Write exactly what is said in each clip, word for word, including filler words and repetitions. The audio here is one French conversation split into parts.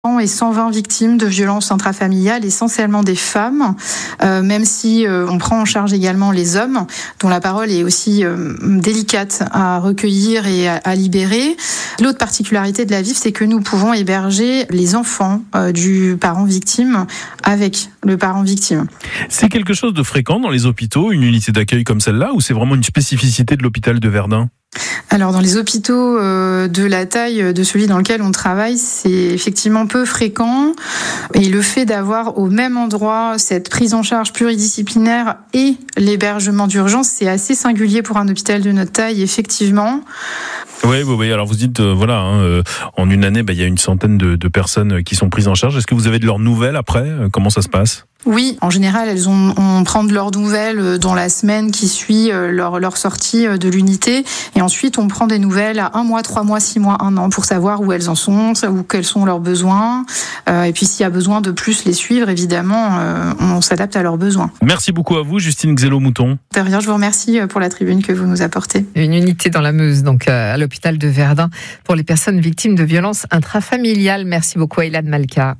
et cent vingt victimes de violences intrafamiliales, essentiellement des femmes, euh, même si euh, on prend en charge également les hommes, dont la parole est aussi euh, délicate à recueillir et à, à libérer. L'autre particularité de la V I F, c'est que nous pouvons héberger les enfants euh, du parent victime avec le parent victime. C'est quelque chose de fréquent dans les hôpitaux, une unité d'accueil comme celle-là, ou c'est vraiment une spécificité de l'hôpital de Verdun ? Alors dans les hôpitaux euh, de la taille de celui dans lequel on travaille, c'est effectivement peu fréquent, et le fait d'avoir au même endroit cette prise en charge pluridisciplinaire et l'hébergement d'urgence, c'est assez singulier pour un hôpital de notre taille, effectivement. Oui, oui, oui. Alors vous dites, euh, voilà, hein, euh, en une année, bah, il y a une centaine de, de personnes qui sont prises en charge. Est-ce que vous avez de leurs nouvelles après ? Comment ça se passe ? Oui, en général, elles ont, on prend de leurs nouvelles dans la semaine qui suit leur, leur sortie de l'unité. Et ensuite, on prend des nouvelles à un mois, trois mois, six mois, un an pour savoir où elles en sont, ou quels sont leurs besoins. Euh, et puis, s'il y a besoin de plus les suivre, évidemment, euh, on s'adapte à leurs besoins. Merci beaucoup à vous, Justine Xelo-Mouton. De rien, je vous remercie pour la tribune que vous nous apportez. Une unité dans la Meuse, donc à l'hôpital de Verdun, pour les personnes victimes de violences intrafamiliales. Merci beaucoup, Aylan Malka.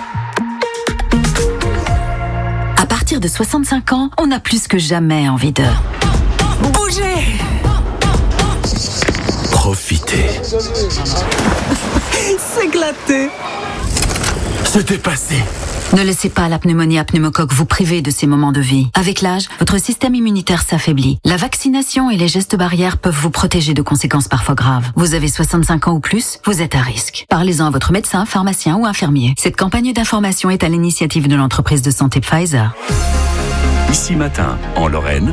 À partir de soixante-cinq ans, on a plus que jamais envie de bouger, profiter, s'éclater, se dépasser. Ne laissez pas la pneumonie à pneumocoque vous priver de ces moments de vie. Avec l'âge, votre système immunitaire s'affaiblit. La vaccination et les gestes barrières peuvent vous protéger de conséquences parfois graves. Vous avez soixante-cinq ans ou plus, vous êtes à risque. Parlez-en à votre médecin, pharmacien ou infirmier. Cette campagne d'information est à l'initiative de l'entreprise de santé Pfizer. Ici Matin, en Lorraine,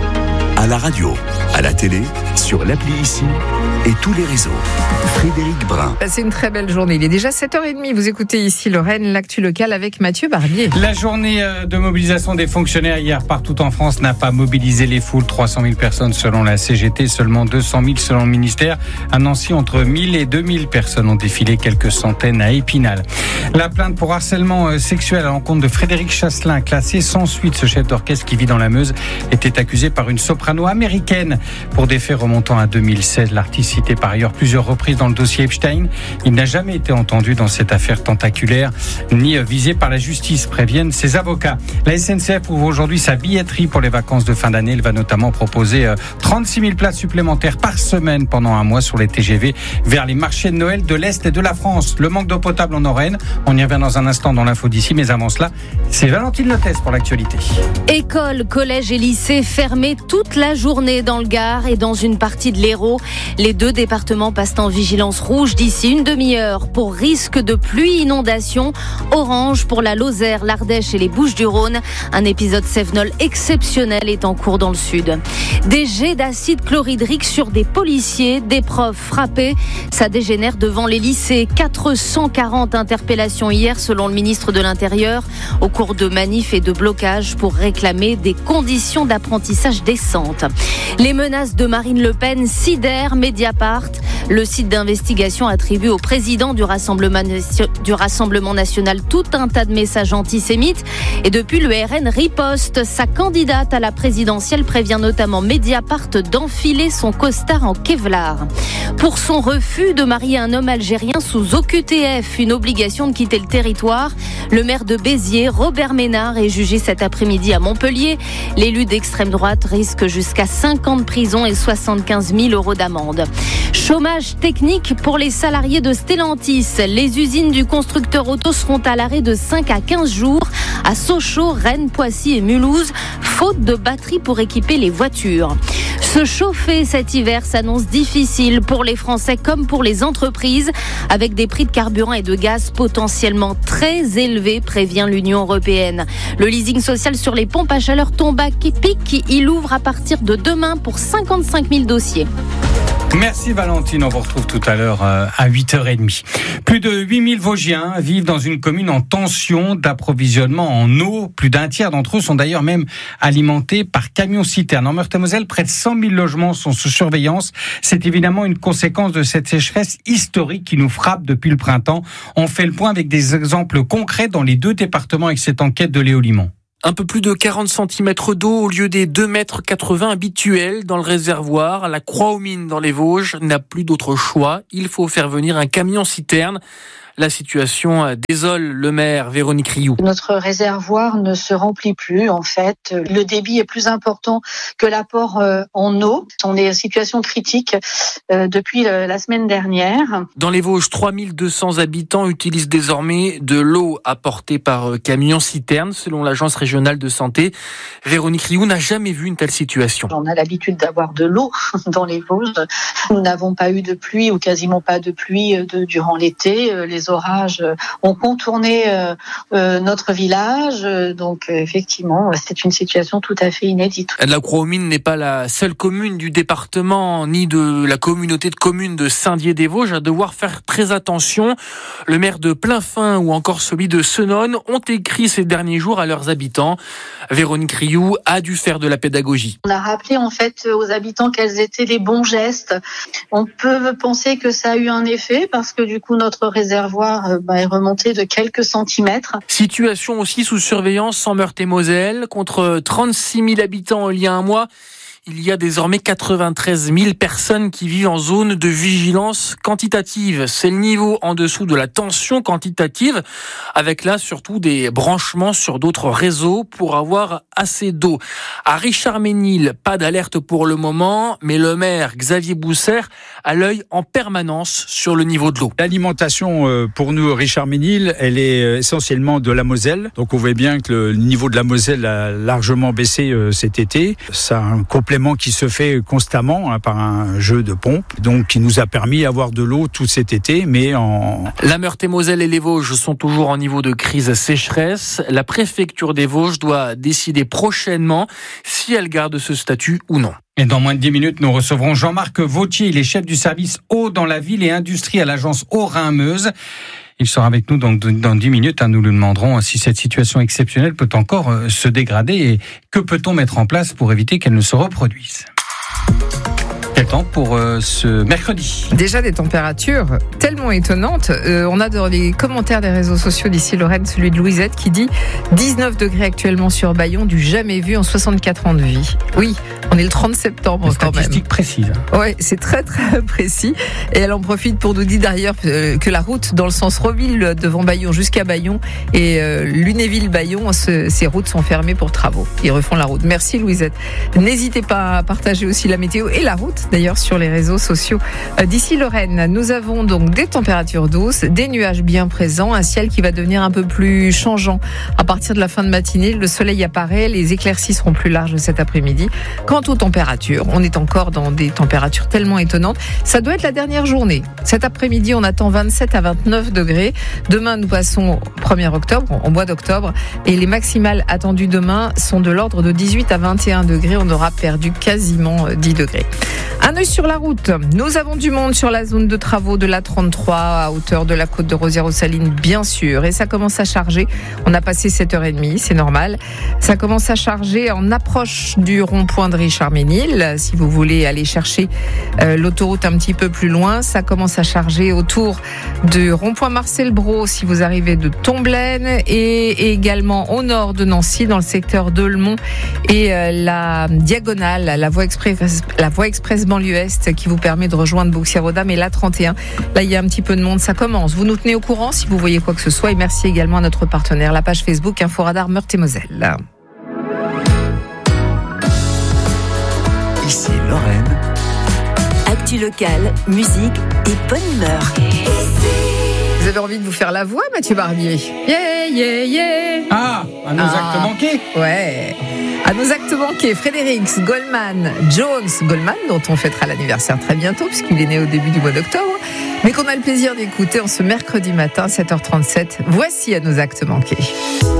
à la radio, à la télé, sur l'appli Ici et tous les réseaux. Frédéric Brun. C'est une très belle journée. Il est déjà sept heures trente. Vous écoutez Ici Lorraine, l'actu locale avec Mathieu Barbier. La journée de mobilisation des fonctionnaires hier partout en France n'a pas mobilisé les foules. trois cent mille personnes selon la C G T, seulement deux cent mille selon le ministère. À Nancy, entre mille et deux mille personnes ont défilé, quelques centaines à Épinal. La plainte pour harcèlement sexuel à l'encontre de Frédéric Chasselin, classé sans suite. Ce chef d'orchestre qui vit dans la Meuse était accusé par une soprano américaine pour des faits remontant à deux mille seize. L'artiste cité par ailleurs plusieurs reprises dans le dossier Epstein. Il n'a jamais été entendu dans cette affaire tentaculaire, ni visé par la justice, préviennent ses avocats. La S N C F ouvre aujourd'hui sa billetterie pour les vacances de fin d'année. Elle va notamment proposer trente-six mille places supplémentaires par semaine pendant un mois sur les T G V vers les marchés de Noël de l'Est et de la France. Le manque d'eau potable en Lorraine, on y revient dans un instant dans l'info d'ici, mais avant cela, c'est Valentine Lotès pour l'actualité. Écoles, collèges et lycées fermés toute la journée dans le Gard et dans une partie de l'Hérault. Les deux départements passent en vigilance rouge d'ici une demi-heure pour risque de pluie, inondation. Orange pour la Lozère, l'Ardèche et les Bouches-du-Rhône. Un épisode cévenol exceptionnel est en cours dans le sud. Des jets d'acide chlorhydrique sur des policiers, des profs frappés. Ça dégénère devant les lycées. quatre cent quarante interpellations hier selon le ministre de l'Intérieur au cours de manifs et de blocages pour réclamer des conditions d'apprentissage décentes. Les menaces de Marine Le Pen sidèrent Mediapart. Le site d'investigation attribue au président du Rassemblement, du Rassemblement national tout un tas de messages antisémites. Et depuis, le R N riposte. Sa candidate à la présidentielle prévient notamment Mediapart d'enfiler son costard en Kevlar. Pour son refus de marier un homme algérien sous O Q T F, une obligation de quitter le territoire, le maire de Béziers, Robert Ménard, est jugé cet après-midi à Montpellier. L'élu d'extrême droite risque jusqu'à cinq ans de prison et soixante-quinze mille euros d'amende. Chômage technique pour les salariés de Stellantis. Les usines du constructeur auto seront à l'arrêt de cinq à quinze jours à Sochaux, Rennes, Poissy et Mulhouse, faute de batteries pour équiper les voitures. Se chauffer cet hiver s'annonce difficile pour les Français comme pour les entreprises, avec des prix de carburant et de gaz potentiellement très élevés, prévient l'Union européenne. Le leasing social sur les pompes à chaleur tombe à pic. Il ouvre à partir de demain pour cinquante-cinq mille dossiers. Merci Valentine, on vous retrouve tout à l'heure à huit heures trente. Plus de huit mille Vosgiens vivent dans une commune en tension d'approvisionnement en eau. Plus d'un tiers d'entre eux sont d'ailleurs même alimentés par camions-citernes. En Meurthe-et-Moselle, près de cent mille logements sont sous surveillance. C'est évidemment une conséquence de cette sécheresse historique qui nous frappe depuis le printemps. On fait le point avec des exemples concrets dans les deux départements avec cette enquête de Léo Limon. Un peu plus de quarante centimètres d'eau au lieu des deux mètres quatre-vingts habituels dans le réservoir. La Croix-aux-Mines dans les Vosges n'a plus d'autre choix. Il faut faire venir un camion-citerne. La situation désole le maire Véronique Rioux. Notre réservoir ne se remplit plus en fait. Le débit est plus important que l'apport en eau. On est en situation critique depuis la semaine dernière. Dans les Vosges, trois mille deux cents habitants utilisent désormais de l'eau apportée par camion-citerne, selon l'agence régionale de santé. Véronique Rioux n'a jamais vu une telle situation. On a l'habitude d'avoir de l'eau dans les Vosges. Nous n'avons pas eu de pluie ou quasiment pas de pluie de, durant l'été. Les orages ont contourné euh, euh, notre village, donc euh, effectivement, c'est une situation tout à fait inédite. La Croix-aux-Mines n'est pas la seule commune du département, ni de la communauté de communes de Saint-Dié-des-Vosges à devoir faire très attention. Le maire de Plainfin ou encore celui de Senones ont écrit ces derniers jours à leurs habitants. Véronique Rioux a dû faire de la pédagogie. On a rappelé en fait aux habitants quels étaient les bons gestes. On peut penser que ça a eu un effet parce que du coup notre réservoir bah, est remonté de quelques centimètres. Situation aussi sous surveillance en Meurthe-et-Moselle. Contre trente-six mille habitants il y a un mois, il y a désormais quatre-vingt-treize mille personnes qui vivent en zone de vigilance quantitative. C'est le niveau en dessous de la tension quantitative, avec là surtout des branchements sur d'autres réseaux pour avoir assez d'eau. À Richard-Ménil, pas d'alerte pour le moment, mais le maire Xavier Bousser a l'œil en permanence sur le niveau de l'eau. L'alimentation pour nous, Richard-Ménil, elle est essentiellement de la Moselle. Donc on voit bien que le niveau de la Moselle a largement baissé cet été. Ça a un complément qui se fait constamment hein, par un jeu de pompe, donc qui nous a permis d'avoir de l'eau tout cet été, mais en... La Meurthe-et-Moselle et les Vosges sont toujours en niveau de crise sécheresse. La préfecture des Vosges doit décider prochainement si elle garde ce statut ou non. Et dans moins de dix minutes, nous recevrons Jean-Marc Vautier, il est chef du service eau dans la ville et industrie à l'agence Eau-Rhin-Meuse. Il sera avec nous donc dans dix minutes. Nous lui demanderons si cette situation exceptionnelle peut encore se dégrader et que peut-on mettre en place pour éviter qu'elle ne se reproduise. Quel temps pour euh, ce mercredi? Déjà des températures tellement étonnantes. Euh, on a dans les commentaires des réseaux sociaux d'ici Lorraine, celui de Louisette qui dit dix-neuf degrés actuellement sur Bayon, du jamais vu en soixante-quatre ans de vie. Oui, on est le trente septembre quand même. Statistique précise. Oui, c'est très très précis. Et elle en profite pour nous dire d'ailleurs que la route dans le sens Roville devant Bayon jusqu'à Bayon et euh, Lunéville-Bayon, ce, ces routes sont fermées pour travaux. Ils refont la route. Merci Louisette. N'hésitez pas à partager aussi la météo et la route d'ailleurs sur les réseaux sociaux. D'ici Lorraine, nous avons donc des températures douces, des nuages bien présents, un ciel qui va devenir un peu plus changeant à partir de la fin de matinée. Le soleil apparaît, les éclaircies seront plus larges cet après-midi. Quant aux températures, on est encore dans des températures tellement étonnantes. Ça doit être la dernière journée. Cet après-midi, on attend vingt-sept à vingt-neuf degrés. Demain, nous passons au premier octobre, au mois d'octobre, et les maximales attendues demain sont de l'ordre de dix-huit à vingt et un degrés. On aura perdu quasiment dix degrés. Un œil sur la route. Nous avons du monde sur la zone de travaux de l'A trente-trois à hauteur de la côte de Rosières-aux-Salines, bien sûr. Et ça commence à charger. On a passé sept heures trente, c'est normal. Ça commence à charger en approche du rond-point de Richard-Ménil. Si vous voulez aller chercher euh, l'autoroute un petit peu plus loin, ça commence à charger autour du rond-point Marcel Brault si vous arrivez de Tomblaine et également au nord de Nancy dans le secteur d'Eulmont et euh, la diagonale, la voie express, la voie express banlieue est qui vous permet de rejoindre Bouxières-aux-Dames et l'A trente et un. Là, il y a un petit peu de monde, ça commence. Vous nous tenez au courant si vous voyez quoi que ce soit et merci également à notre partenaire, la page Facebook Inforadar Meurthe-et-Moselle. Ici Lorraine. Actu locale, musique et bonne humeur. Vous avez envie de vous faire la voix, Mathieu Barbier? Yeah, yeah, yeah. Ah, à nos ah, actes manqués. Ouais. À nos actes manqués, Frédérix, Goldman, Jones, Goldman, dont on fêtera l'anniversaire très bientôt, puisqu'il est né au début du mois d'octobre, mais qu'on a le plaisir d'écouter en ce mercredi matin, sept heures trente-sept. Voici à nos actes manqués.